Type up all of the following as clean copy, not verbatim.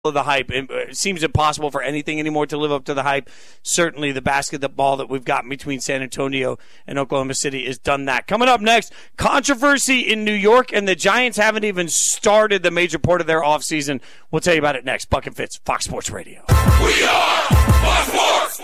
of the hype. It seems impossible for anything anymore to live up to the hype. Certainly the basketball that we've gotten between San Antonio and Oklahoma City has done that. Coming up next, controversy in New York, and the Giants haven't even started the major part of their offseason. We'll tell you about it next. Buck and Fitz, Fox Sports Radio. We are Fox Sports!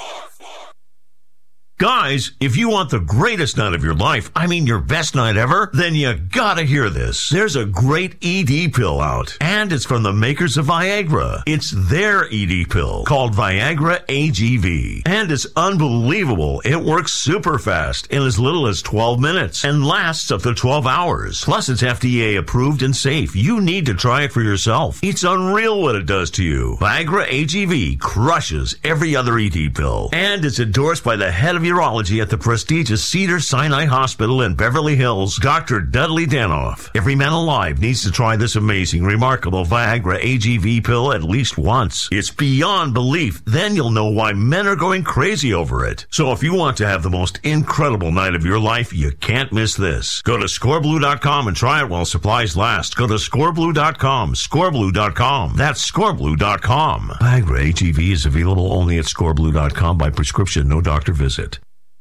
Guys, if you want the greatest night of your life, I mean your best night ever, then you gotta hear this. There's a great ED pill out, and it's from the makers of Viagra. It's their ED pill called Viagra AGV, and it's unbelievable. It works super fast in as little as 12 minutes and lasts up to 12 hours. Plus, it's FDA approved and safe. You need to try it for yourself. It's unreal what it does to you. Viagra AGV crushes every other ED pill, and it's endorsed by the head of urology at the prestigious Cedars-Sinai Hospital in Beverly Hills, Dr. Dudley Danoff. Every man alive needs to try this amazing, remarkable Viagra AGV pill at least once. It's beyond belief. Then you'll know why men are going crazy over it. So if you want to have the most incredible night of your life, you can't miss this. Go to scoreblue.com and try it while supplies last. Go to scoreblue.com, scoreblue.com. That's scoreblue.com. Viagra AGV is available only at scoreblue.com by prescription, no doctor visit.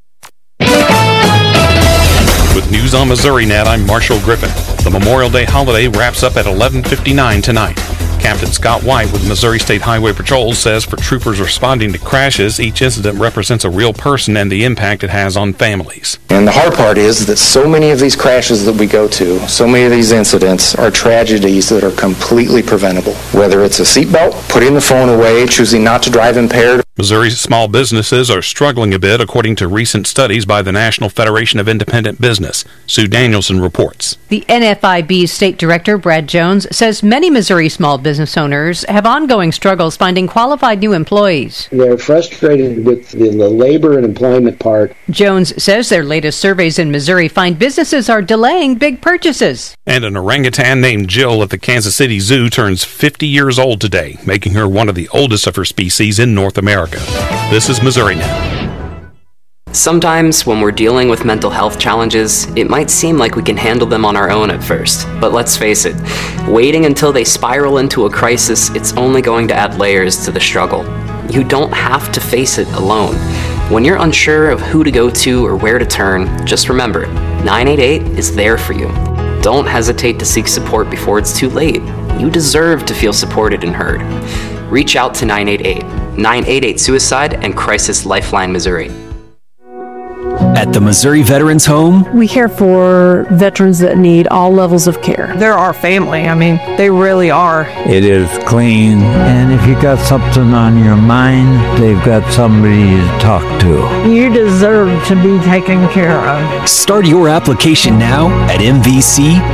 With news on MissouriNet, I'm Marshall Griffin. The Memorial Day holiday wraps up at 11:59 tonight. Captain Scott White with Missouri State Highway Patrol says for troopers responding to crashes, each incident represents a real person and the impact it has on families. And the hard part is that so many of these crashes that we go to, so many of these incidents are tragedies that are completely preventable. Whether it's a seatbelt, putting the phone away, choosing not to drive impaired. Missouri's small businesses are struggling a bit, according to recent studies by the National Federation of Independent Business. Sue Danielson reports. The NFIB State Director, Brad Jones, says many Missouri small business owners have ongoing struggles finding qualified new employees. They're frustrated with the labor and employment part. Jones says their latest surveys in Missouri find businesses are delaying big purchases. And an orangutan named Jill at the Kansas City Zoo turns 50 years old today, making her one of the oldest of her species in North America. This is MissouriNet. Sometimes when we're dealing with mental health challenges, it might seem like we can handle them on our own at first. But let's face it, waiting until they spiral into a crisis, it's only going to add layers to the struggle. You don't have to face it alone. When you're unsure of who to go to or where to turn, just remember, 988 is there for you. Don't hesitate to seek support before it's too late. You deserve to feel supported and heard. Reach out to 988, 988 Suicide and Crisis Lifeline Missouri. At the Missouri Veterans Home, we care for veterans that need all levels of care. They're our family. I mean, they really are. It is clean, and if you got something on your mind, they've got somebody to talk to. You deserve to be taken care of. Start your application now at mvc.dps.mo.gov.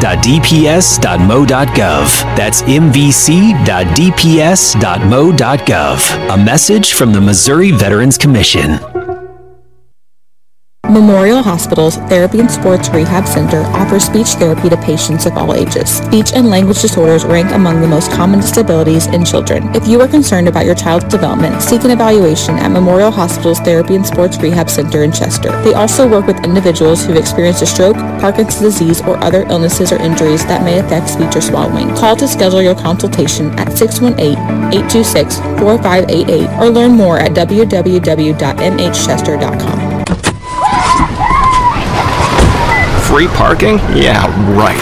That's mvc.dps.mo.gov. A message from the Missouri Veterans Commission. Memorial Hospital's Therapy and Sports Rehab Center offers speech therapy to patients of all ages. Speech and language disorders rank among the most common disabilities in children. If you are concerned about your child's development, seek an evaluation at Memorial Hospital's Therapy and Sports Rehab Center in Chester. They also work with individuals who've experienced a stroke, Parkinson's disease, or other illnesses or injuries that may affect speech or swallowing. Call to schedule your consultation at 618-826-4588 or learn more at www.mhchester.com. Free parking? Yeah, right.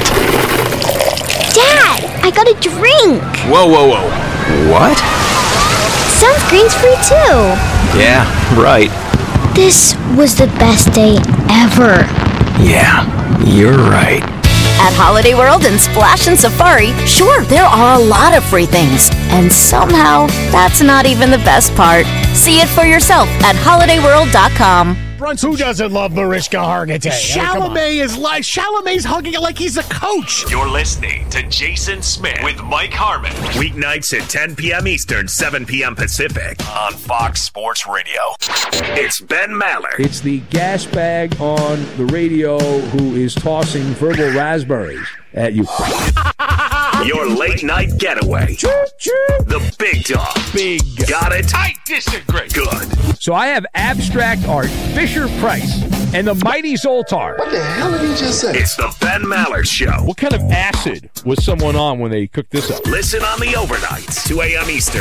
Dad, I got a drink. Whoa. What? Sunscreen's free too. Yeah, right. This was the best day ever. Yeah, you're right. At Holiday World and Splash and Safari, sure, there are a lot of free things. And somehow, that's not even the best part. See it for yourself at holidayworld.com. Who doesn't love Mariska Hargitay? Chalamet's hugging it like he's a coach. You're listening to Jason Smith with Mike Harmon. Weeknights at 10 p.m. Eastern, 7 p.m. Pacific on Fox Sports Radio. It's Ben Maller. It's the gas bag on the radio who is tossing verbal raspberries at you. Your late night getaway. The big dog. Big. Got it? I disagree. Good. So I have abstract art. Fisher Price and the mighty Zoltar. What the hell did he just say? It's the Ben Maller Show. What kind of acid was someone on when they cooked this up? Listen on the overnights, 2 a.m. Eastern,